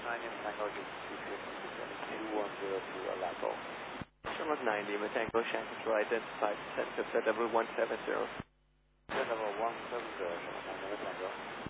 Lima Tango, descend 210 to level. Charlotte 9 Lima Tango, Shanghai Control identified, descend to level 170. Level 170, Charlotte 9 Lima Tango.